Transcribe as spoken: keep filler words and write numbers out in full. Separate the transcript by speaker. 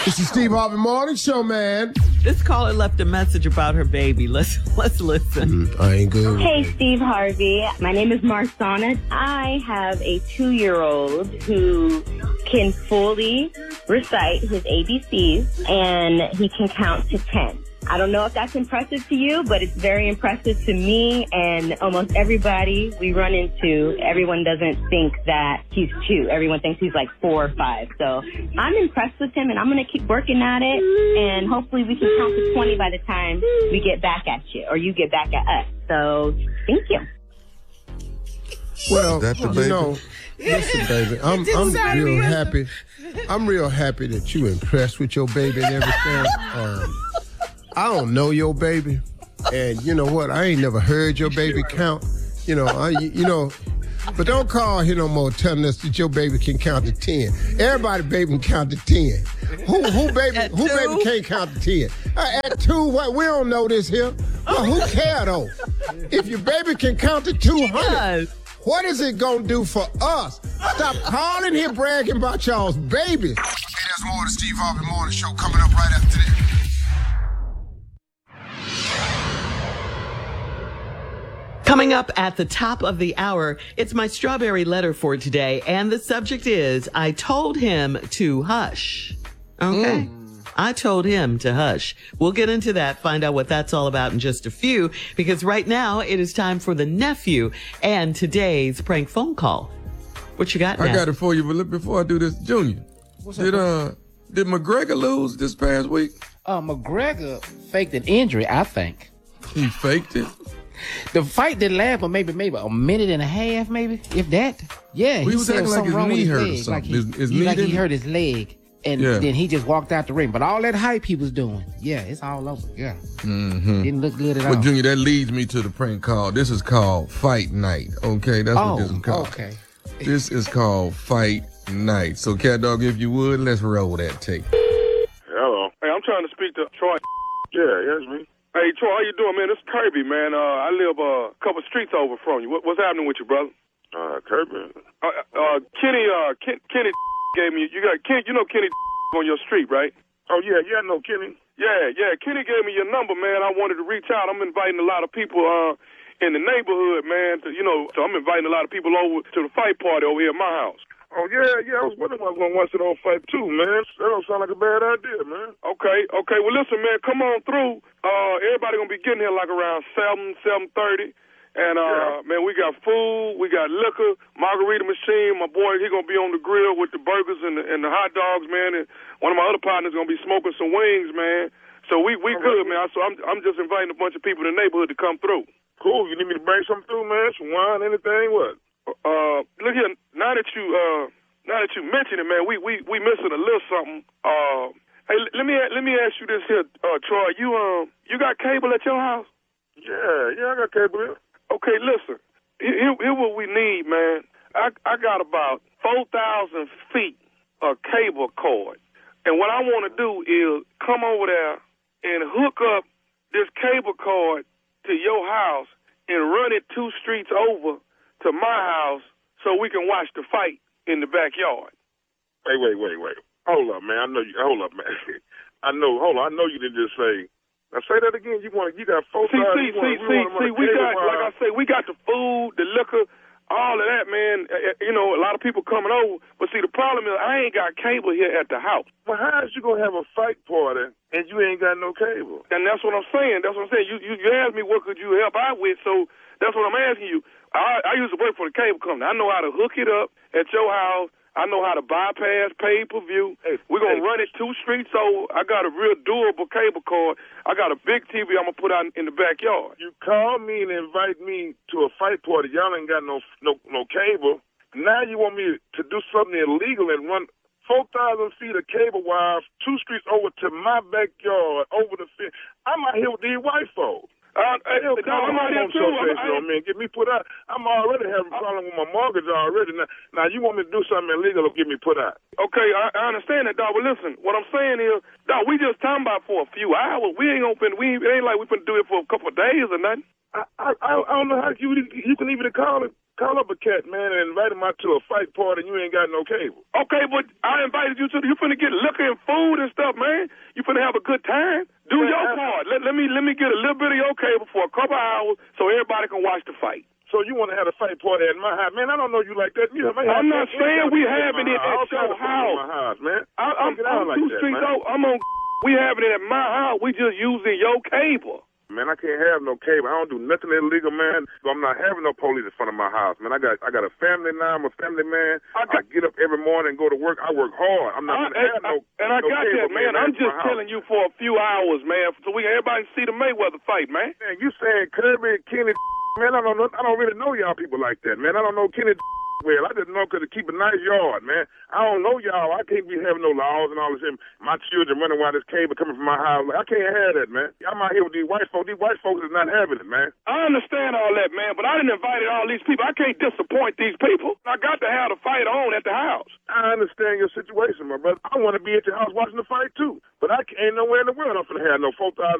Speaker 1: This is Steve Harvey Morning Show, man.
Speaker 2: This caller left a message about her baby. Let's let's listen.
Speaker 1: Mm, I ain't good.
Speaker 3: Hey, Steve Harvey. My name is Marsana. I have a two-year-old who can fully recite his A B Cs, and he can count to ten. I don't know if that's impressive to you, but it's very impressive to me and almost everybody we run into. Everyone doesn't think that he's two. Everyone thinks he's like four or five. So I'm impressed with him, and I'm going to keep working at it, and hopefully we can count to twenty by the time we get back at you, or you get back at us. So thank you.
Speaker 1: Well,
Speaker 4: That the
Speaker 1: you
Speaker 4: baby?
Speaker 1: know, listen, baby, I'm, I'm real happy. I'm real happy that you impressed with your baby and everything. Um, I don't know your baby, and you know what? I ain't never heard your baby count. You know, I, you know, but don't call here no more telling us that your baby can count to ten. Everybody baby can count to ten. Who who baby
Speaker 2: At
Speaker 1: who
Speaker 2: two?
Speaker 1: baby can't count to ten? Uh, at two, what? We don't know this here. Well, who care though? If your baby can count to two hundred. What is it gonna do for us? Stop calling here bragging about y'all's babies. Hey, there's more of the Steve Harvey Morning Show coming up right after this.
Speaker 2: Coming up at the top of the hour, it's my strawberry letter for today, and the subject is, I told him to hush. Okay? Mm. I told him to hush. We'll get into that, find out what that's all about in just a few, because right now it is time for the nephew and today's prank phone call. What you got now?
Speaker 4: I got it for you, but look, before I do this, Junior,
Speaker 5: What's
Speaker 4: did
Speaker 5: up,
Speaker 4: uh did McGregor lose this past week?
Speaker 5: Uh, McGregor faked an injury, I think.
Speaker 4: He faked it?
Speaker 5: The fight didn't last for maybe maybe a minute and a half, maybe, if that. Yeah,
Speaker 4: Well, he was
Speaker 5: said
Speaker 4: acting like
Speaker 5: something
Speaker 4: his
Speaker 5: wrong with
Speaker 4: knee
Speaker 5: his
Speaker 4: hurt or
Speaker 5: leg,
Speaker 4: something.
Speaker 5: Like he,
Speaker 4: His- his
Speaker 5: he-
Speaker 4: knee
Speaker 5: like he
Speaker 4: didn't-
Speaker 5: hurt his leg, and
Speaker 4: Yeah.
Speaker 5: then he just walked out the ring. But all that hype he was doing, yeah, it's all over. Yeah,
Speaker 4: Mm-hmm.
Speaker 5: didn't look good at
Speaker 4: But
Speaker 5: all.
Speaker 4: Junior, that leads me to the prank call. This is called Fight Night. Okay, that's
Speaker 5: oh,
Speaker 4: what this is called.
Speaker 5: okay.
Speaker 4: This is called Fight Night. So, Cat Dog, if you would, let's roll that tape.
Speaker 6: Hello. Hey, I'm trying to speak to Troy. Yeah, yes, me. Hey, Troy, how you doing, man? This is Kirby, man. Uh, I live uh, a couple streets over from you. What, what's happening with you, brother? Uh, Kirby. Uh, uh, Kenny, uh, Ken, Kenny gave me. You got Ken. You know Kenny on your street, right? Oh yeah, yeah, I know Kenny. Yeah, yeah. Kenny gave me your number, man. I wanted to reach out. I'm inviting a lot of people uh, in the neighborhood, man. To, you know, so I'm inviting a lot of people over to the fight party over here at my house. Oh, yeah, yeah, I was wondering if I was going to watch it on fight too, man. That don't sound like a bad idea, man. Okay, okay. Well, listen, man, come on through. Uh, everybody going to be getting here like around seven, seven thirty. And, uh, yeah. man, we got food, we got liquor, margarita machine. My boy, he going to be on the grill with the burgers and the, and the hot dogs, man. And one of my other partners going to be smoking some wings, man. So we, we good, man. So I'm, I'm just inviting a bunch of people in the neighborhood to come through. Cool. You need me to bring something through, man? Some wine, anything? What? Uh, look here. Now that you, uh, now that you mention it, man, we we we missing a little something. Uh, hey, let me let me ask you this here, uh, Troy. You um, you got cable at your house? Yeah, yeah, I got cable here. Okay, listen. Here, here what we need, man. I I got about four thousand feet of cable cord, and what I want to do is come over there and hook up this cable cord to your house and run it two streets over to my house so we can watch the fight in the backyard. Wait, wait, wait, wait. Hold up, man. I know you. Hold up, man. I know. Hold on. I know you didn't just say. Now say that again. You want? You got four
Speaker 7: See,
Speaker 6: thousand.
Speaker 7: see, see, see, see. We got, like I say, we got the food, the liquor, all of that, man. Uh, You know, a lot of people coming over. But see, the problem is I ain't got cable here at the house.
Speaker 6: Well, how is you gonna have a fight party and you ain't got no cable?
Speaker 7: And that's what I'm saying. That's what I'm saying. You you, you asked me what could you help out with, so that's what I'm asking you. I, I used to work for the cable company. I know how to hook it up at your house. I know how to bypass pay-per-view. Hey, We're going to hey. run it two streets over. I got a real durable cable cord. I got a big T V I'm going to put out in the backyard.
Speaker 6: You call me and invite me to a fight party. Y'all ain't got no no no cable. Now you want me to do something illegal and run four thousand feet of cable wire two streets over to my backyard, over the fence. I'm out here with these white folks.
Speaker 7: Uh,
Speaker 6: Hell,
Speaker 7: no, I'm out here too.
Speaker 6: On me and get me put out. I'm already having a problem with my mortgage already. Now, now you want me to do something illegal or get me put out?
Speaker 7: Okay, I, I understand that, dog. But listen, what I'm saying is, dog, we just talking about for a few hours. We ain't gonna. We ain't, it ain't like we finna do it for a couple of days or nothing.
Speaker 6: I, I I don't know how you you can even call it
Speaker 7: Call up a cat, man, and invite him out to a fight party and you ain't got no cable. Okay, but I invited you to the, you finna get liquor and food and stuff, man. You finna have a good time. Do man, your part. Let, let me let me get a little bit of your cable for a couple hours so everybody can watch the fight. So you want to have a fight party at my house? Man, I don't know you like that. You, man, I'm not saying we having it at your house. My house, man. I, I'm, I'm like two that, streets over. I'm on. We having it at my house. We just using your cable. Man, I can't have no cable. I don't do nothing illegal, man. So I'm not having no police in front of my house, man. I got I got a family now. I'm a family man. I, got, I get up every morning and go to work. I work hard. I'm not I, gonna have I, no. And I no got that, man. I'm just telling you for a few hours, man, so we can everybody see the Mayweather fight, man. Man, you saying Kirby, Kenny, man? I don't know. I don't really know y'all people like that, man. I don't know Kenny. Well, I just know because to keep a nice yard, man. I don't know y'all. I can't be having no laws and all this. And my children running around this cable coming from my house. I can't have that, man. I'm out here with these white folks. These white folks is not having it, man. I understand all that, man, but I didn't invite all these people. I can't disappoint these people. I got to have the fight on at the house. I understand your situation, my brother. I want to be at your house watching the fight, too. But I ain't nowhere in the world I'm going to have no four thousand